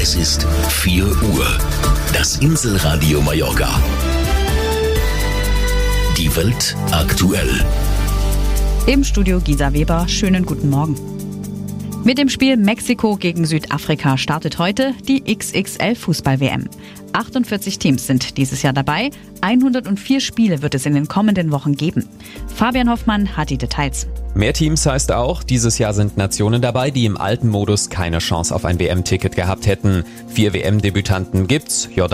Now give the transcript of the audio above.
Es ist 4 Uhr. Das Inselradio Mallorca. Die Welt aktuell. Im Studio Gisa Weber, schönen guten Morgen. Mit dem Spiel Mexiko gegen Südafrika startet heute die XXL-Fußball-WM. 48 Teams sind dieses Jahr dabei. 104 Spiele wird es in den kommenden Wochen geben. Fabian Hoffmann hat die Details. Mehr Teams heißt auch, dieses Jahr sind Nationen dabei, die im alten Modus keine Chance auf ein WM-Ticket gehabt hätten. 4 WM-Debütanten gibt's.